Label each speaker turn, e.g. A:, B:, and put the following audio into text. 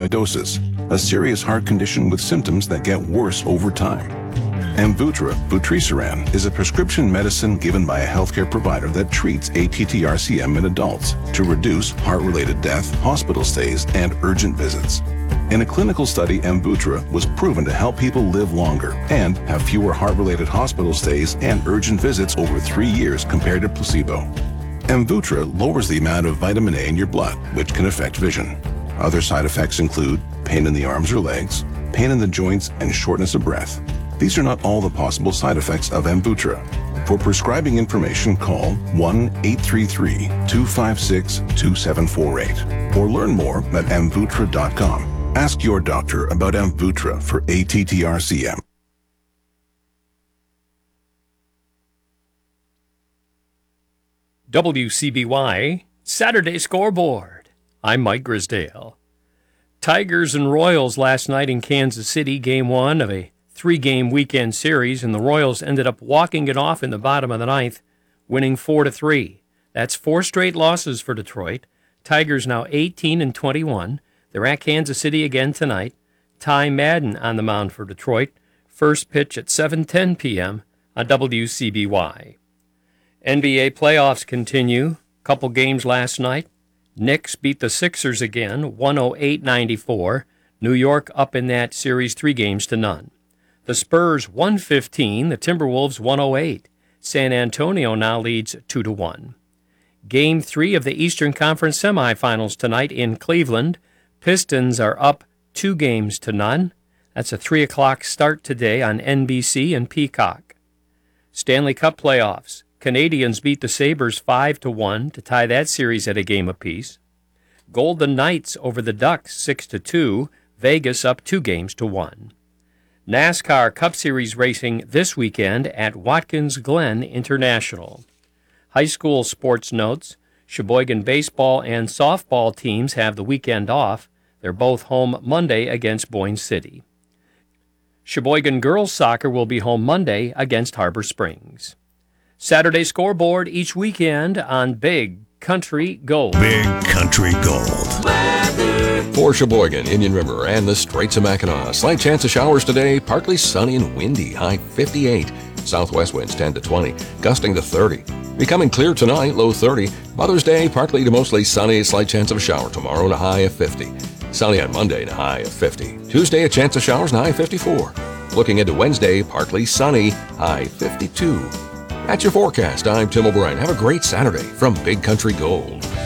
A: sarcoidosis, a serious heart condition with symptoms that get worse over time. Amvuttra, vutrisiran, is a prescription medicine given by a healthcare provider that treats ATTR-CM in adults to reduce heart-related death, hospital stays, and urgent visits. In a clinical study, Amvuttra was proven to help people live longer and have fewer heart-related hospital stays and urgent visits over 3 years compared to placebo. Amvuttra lowers the amount of vitamin A in your blood, which can affect vision. Other side effects include pain in the arms or legs, pain in the joints, and shortness of breath. These are not all the possible side effects of Amvuttra. For prescribing information, call 1-833-256-2748 or learn more at amvuttra.com. Ask your doctor about Amvuttra for ATTR-CM.
B: WCBY Saturday Scoreboard. I'm Mike Grisdale. Tigers and Royals last night in Kansas City, Game 1 of a 3-game weekend series, and the Royals ended up walking it off in the bottom of the ninth, winning 4-3. That's 4 straight losses for Detroit. Tigers now 18-21. They're at Kansas City again tonight. Ty Madden on the mound for Detroit. First pitch at 7:10 p.m. on WCBY. NBA playoffs continue. Couple games last night. Knicks beat the Sixers again, 108-94. New York up in that series 3-0. The Spurs 115, the Timberwolves 108. San Antonio now leads 2-1. Game 3 of the Eastern Conference semifinals tonight in Cleveland. Pistons are up 2-0. That's a 3 o'clock start today on NBC and Peacock. Stanley Cup playoffs. Canadians beat the Sabres 5-1 to tie that series at a game apiece. Golden Knights over the Ducks 6-2. Vegas up 2-1. NASCAR Cup Series racing this weekend at Watkins Glen International. High school sports notes. Sheboygan baseball and softball teams have the weekend off. They're both home Monday against Boyne City. Sheboygan girls soccer will be home Monday against Harbor Springs. Saturday Scoreboard each weekend on Big Country Gold.
C: Big Country Gold.
D: For Sheboygan, Indian River, and the Straits of Mackinac, slight chance of showers today, partly sunny and windy, high 58. Southwest winds 10 to 20, gusting to 30. Becoming clear tonight, low 30. Mother's Day, partly to mostly sunny, slight chance of a shower tomorrow and a high of 50. Sunny on Monday and a high of 50. Tuesday, a chance of showers and a high of 54. Looking into Wednesday, partly sunny, high 52. That's your forecast. I'm Tim O'Brien. Have a great Saturday from Big Country Gold.